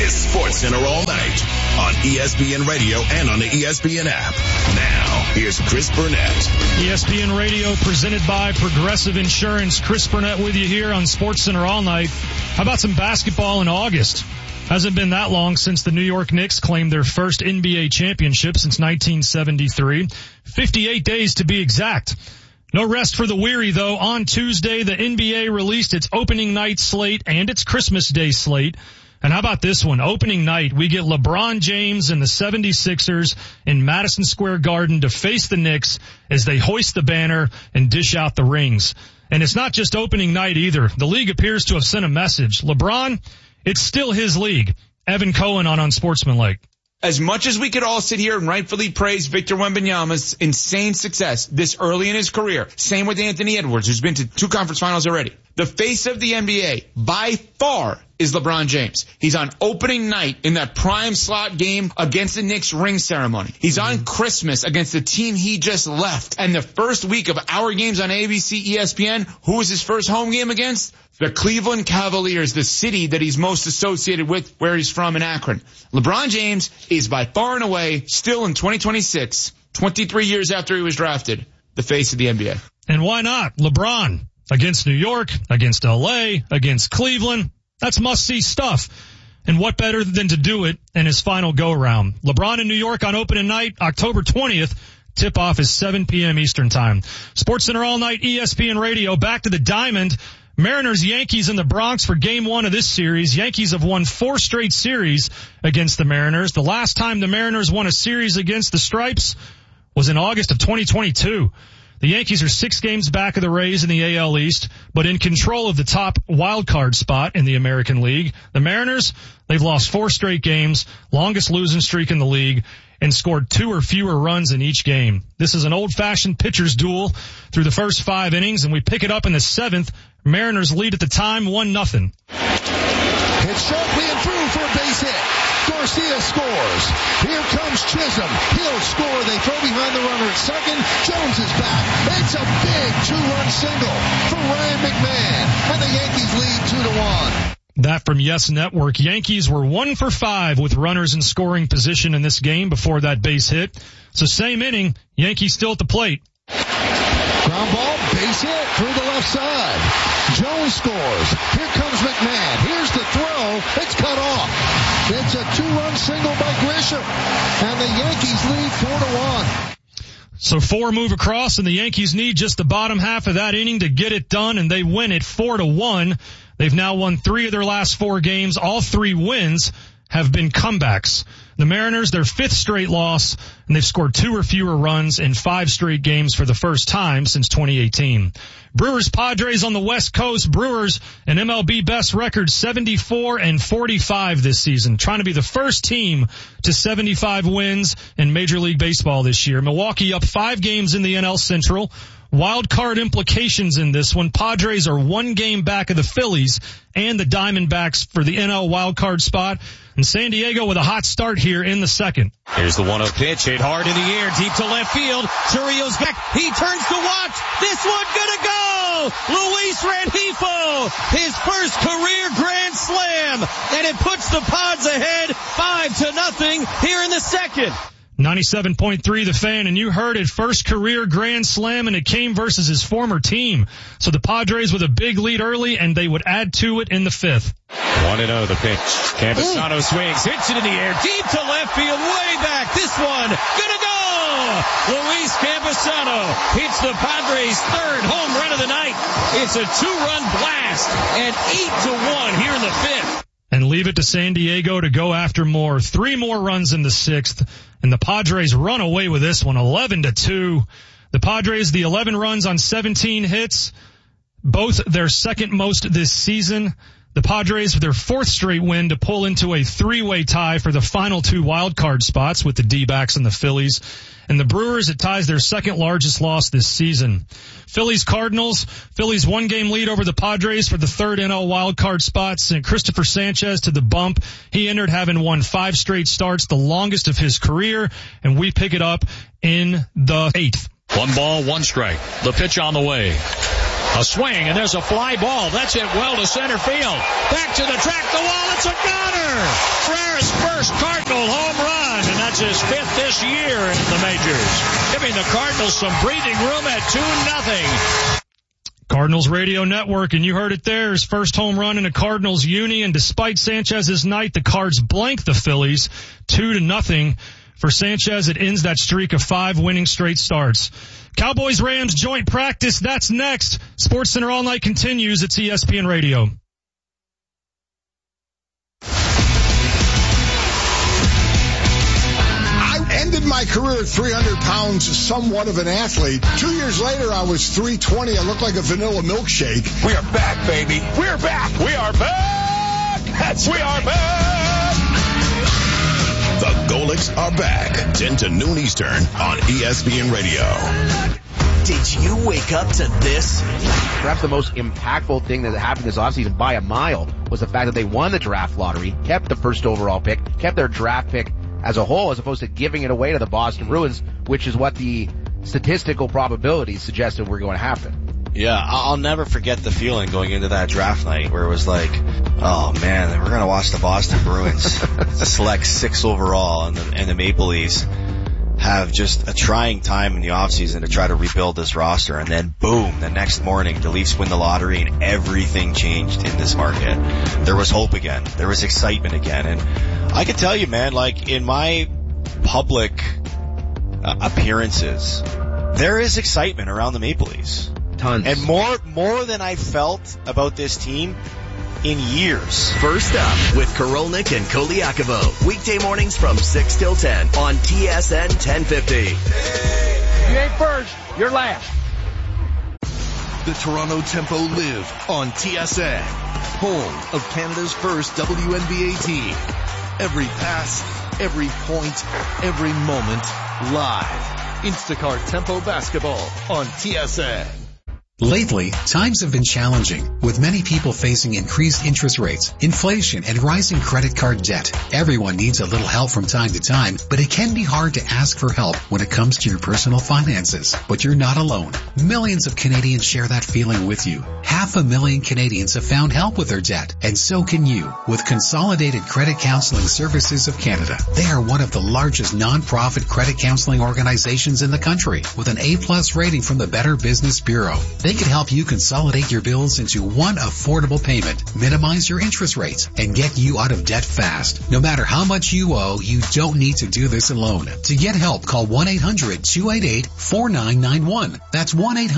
is SportsCenter All Night on ESPN Radio and on the ESPN app. Now, here's Chris Burnett. ESPN Radio presented by Progressive Insurance. Chris Burnett with you here on SportsCenter All Night. How about some basketball in August? Hasn't been that long since the New York Knicks claimed their first NBA championship since 1973. 58 days to be exact. No rest for the weary, though. On Tuesday, the NBA released its opening night slate and its Christmas Day slate. And how about this one? Opening night, we get LeBron James and the 76ers in Madison Square Garden to face the Knicks as they hoist the banner and dish out the rings. And it's not just opening night either. The league appears to have sent a message. LeBron, it's still his league. Evan Cohen on Unsportsmanlike. As much as we could all sit here and rightfully praise Victor Wembanyama's insane success this early in his career, same with Anthony Edwards, who's been to 2 conference finals already. The face of the NBA, by far, is LeBron James. He's on opening night in that prime slot game against the Knicks ring ceremony. He's on Christmas against the team he just left. And the first week of our games on ABC, ESPN, who was his first home game against? The Cleveland Cavaliers, the city that he's most associated with, where he's from in Akron. LeBron James is by far and away, still in 2026, 23 years after he was drafted, the face of the NBA. And why not? LeBron against New York, against LA, against Cleveland. That's must-see stuff. And what better than to do it in his final go-around? LeBron in New York on opening night, October 20th. Tip-off is 7 p.m. Eastern Time. SportsCenter All Night, ESPN Radio. Back to the Diamond. Mariners, Yankees in the Bronx for Game 1 of this series. Yankees have won 4 straight series against the Mariners. The last time the Mariners won a series against the Stripes was in August of 2022. The Yankees are 6 games back of the Rays in the AL East, but in control of the top wild card spot in the American League. The Mariners, they've lost 4 straight games, longest losing streak in the league, and scored 2 or fewer runs in each game. This is an old-fashioned pitcher's duel through the first 5 innings, and we pick it up in the 7th. Mariners lead at the time 1-0. Hit sharply and through for a base hit. Garcia scores. Here comes Chisholm. He'll score. They throw behind the runner at second. Jones is back. It's a big 2-run single for Ryan McMahon. And the Yankees lead 2-1. That from Yes Network. Yankees were 1 for 5 with runners in scoring position in this game before that base hit. So same inning, Yankees still at the plate. Ground ball, base hit through the left side. Jones scores. Here comes McMahon. Here's the throw. It's cut off. It's a 2-run single by Grisham. And the Yankees lead 4-1. So 4 move across, and the Yankees need just the bottom half of that inning to get it done, and they win it 4-1. They've now won 3 of their last 4 games. All 3 wins have been comebacks. The Mariners, their 5th straight loss, and they've scored 2 or fewer runs in 5 straight games for the first time since 2018. Brewers Padres on the West Coast. Brewers, an MLB best record, 74-45 this season, trying to be the first team to 75 wins in Major League Baseball this year. Milwaukee up 5 games in the NL Central. Wild card implications in this one. Padres are 1 game back of the Phillies and the Diamondbacks for the NL wild card spot. And San Diego with a hot start here in the 2nd. Here's the 1-0 pitch, hit hard in the air, deep to left field. Churrio's back. He turns to watch. This one gonna go. Luis Rengifo, his first career grand slam, and it puts the Pods ahead 5-0 here in the 2nd. 97.3 The Fan, and you heard it, first career grand slam, and it came versus his former team. So the Padres with a big lead early, and they would add to it in the 5th. 1-0 the pitch. Campusano swings, hits it in the air, deep to left field, way back. This one, gonna go! Luis Campusano hits the Padres' 3rd home run of the night. It's a 2-run blast, and 8-1 here in the 5th. And leave it to San Diego to go after more. 3 more runs in the 6th. And the Padres run away with this one, 11-2. The Padres, the 11 runs on 17 hits, both their 2nd most this season. The Padres with their 4th straight win to pull into a 3-way tie for the final 2 wild card spots with the D-backs and the Phillies. And the Brewers, it ties their 2nd largest loss this season. Phillies Cardinals, Phillies 1-game lead over the Padres for the 3rd NL wild card spot. Sent Christopher Sanchez to the bump. He entered having won 5 straight starts, the longest of his career, and we pick it up in the 8th. 1 ball, 1 strike. The pitch on the way. A swing, and there's a fly ball. That's it well to center field. Back to the track, the wall. It's a goner. his 5th this year in the majors, giving the Cardinals some breathing room at 2-0. Cardinals Radio Network, and you heard it there. His first home run in a Cardinals uni, and despite Sanchez's night, the Cards blank the Phillies 2-0. For Sanchez, it ends that streak of 5 winning straight starts. Cowboys-Rams joint practice, that's next. SportsCenter All Night continues. It's ESPN Radio. Ended my career at 300 pounds, somewhat of an athlete. 2 years later, I was 320. I looked like a vanilla milkshake. We are back, baby. We're back. We are back. We are back. The Golics are back. 10 to noon Eastern on ESPN Radio. Did you wake up to this? Perhaps the most impactful thing that happened this offseason by a mile was the fact that they won the draft lottery, kept the first overall pick, kept their draft pick as a whole, as opposed to giving it away to the Boston Bruins, which is what the statistical probabilities suggested were going to happen. Yeah, I'll never forget the feeling going into that draft night where it was like, oh man, we're going to watch the Boston Bruins select 6th overall and the Maple Leafs have just a trying time in the offseason to try to rebuild this roster. And then boom, the next morning, the Leafs win the lottery and everything changed in this market. There was hope again. There was excitement again. And I can tell you, man, like in my public appearances, there is excitement around the Maple Leafs. Tons. And more than I felt about this team in years. First up with Korolnik and Koliakovo. Weekday mornings from 6 till 10 on TSN 1050. You ain't first, you're last. The Toronto Tempo live on TSN, home of Canada's first WNBA team. Every pass, every point, every moment, live. Instacart Tempo Basketball on TSN. Lately, times have been challenging, with many people facing increased interest rates, inflation, and rising credit card debt. Everyone needs a little help from time to time, but it can be hard to ask for help when it comes to your personal finances. But you're not alone. Millions of Canadians share that feeling with you. 500,000 Canadians have found help with their debt, and so can you with Consolidated Credit Counseling Services of Canada. They are one of the largest non-profit credit counseling organizations in the country, with an A+ rating from the Better Business Bureau. They can help you consolidate your bills into one affordable payment, minimize your interest rates, and get you out of debt fast. No matter how much you owe, you don't need to do this alone. To get help, call 1-800-288-4991. That's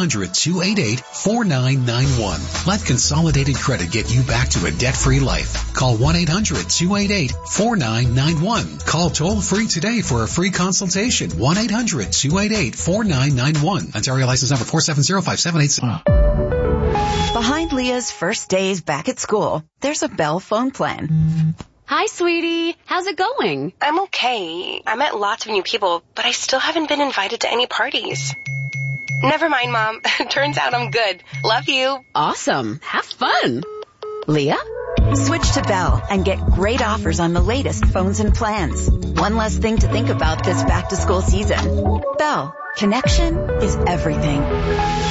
1-800-288-4991. Let Consolidated Credit get you back to a debt-free life. Call 1-800-288-4991. Call toll-free today for a free consultation. 1-800-288-4991. Ontario license number 4705787. Behind Leah's first days back at school, there's a Bell phone plan. Hi, sweetie. How's it going? I'm okay. I met lots of new people, but I still haven't been invited to any parties. Never mind, Mom. Turns out I'm good. Love you. Awesome. Have fun. Leah? Switch to Bell and get great offers on the latest phones and plans. One less thing to think about this back-to-school season. Bell. Connection is everything.